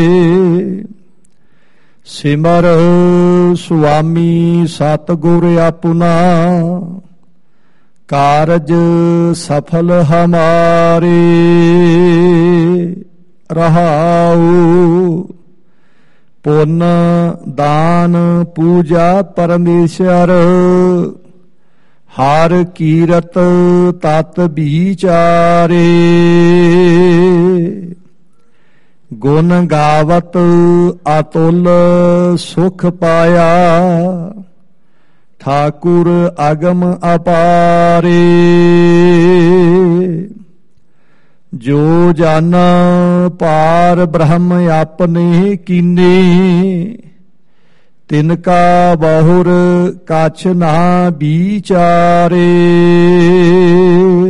ਸਿਮਰ ਸੁਆਮੀ ਸਤਿਗੁਰ ਆਪਣਾ, ਕਾਰਜ ਸਫਲ ਹਮਾਰੇ। ਰਹਾਉ ਪੁੰਨ ਦਾਨ ਪੂਜਾ ਪਰਮੇਸ਼ਰ, ਹਰ ਕੀਰਤ ਤਤ ਵਿਚਾਰੇ। ਗੁਣ ਗਾਵਤ ਅਤੁਲ ਸੁਖ ਪਾਇਆ, ਠਾਕੁਰ ਅਗਮ ਅਪਾਰੇ। ਜੋ ਜਨ ਪਾਰ ਬ੍ਰਹਮ ਆਪਨੇ ਕੀਨੇ, ਤਿਨਕਾ ਬਹੁਰ ਕਛ ਨਾ ਵਿਚਾਰੇ।